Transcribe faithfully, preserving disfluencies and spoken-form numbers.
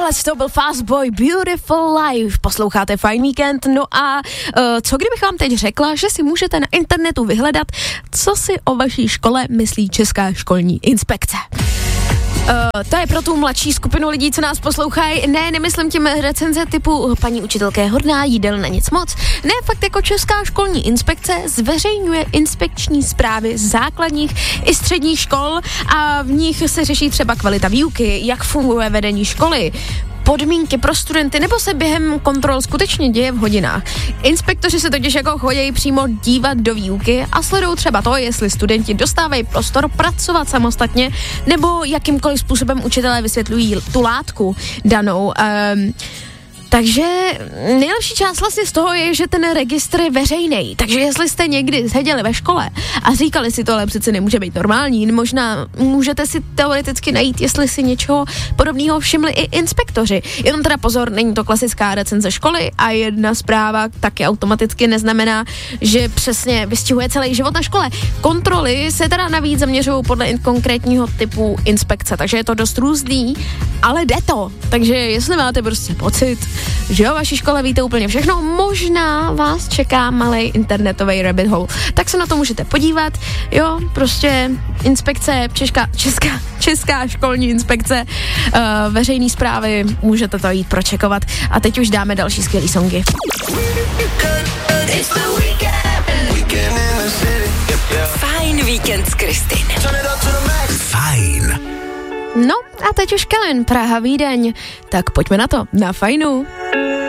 Tohle to byl Fast Boy, Beautiful Life, posloucháte Fajn víkend, no a uh, co kdybych vám teď řekla, že si můžete na internetu vyhledat, co si o vaší škole myslí Česká školní inspekce. Uh, to je pro tu mladší skupinu lidí, co nás poslouchají. Ne, nemyslím tím recenze typu paní učitelka je hodná, jídelna nic moc. Ne, fakt jako Česká školní inspekce zveřejňuje inspekční zprávy základních i středních škol a v nich se řeší třeba kvalita výuky, jak funguje vedení školy, podmínky pro studenty, nebo se během kontrol skutečně děje v hodinách. Inspektoři se totiž jako chodí přímo dívat do výuky a sledují třeba to, jestli studenti dostávají prostor pracovat samostatně, nebo jakýmkoliv způsobem učitelé vysvětlují tu látku danou. Um, Takže nejlepší část vlastně z toho je, že ten registr je veřejný. Takže jestli jste někdy seděli ve škole a říkali si to, ale přece nemůže být normální, možná můžete si teoreticky najít, jestli si něčeho podobného všimli i inspektoři. Jenom teda pozor, není to klasická recenze školy a jedna zpráva taky automaticky neznamená, že přesně vystihuje celý život na škole. Kontroly se teda navíc zaměřují podle konkrétního typu inspekce, takže je to dost různý, ale jde to. Takže jestli máte prostě pocit, že o vaší škole víte úplně všechno, možná vás čeká malej internetový rabbit hole. Tak se na to můžete podívat, jo, prostě inspekce, česká, česká, česká školní inspekce, uh, veřejný zprávy, můžete to jít pročekovat. A teď už dáme další skvělý songy. Fajn víkend s Kristýn. Fajn. No a teď už Kellen, Praha, Vídeň. Tak pojďme na to, na Fajnu.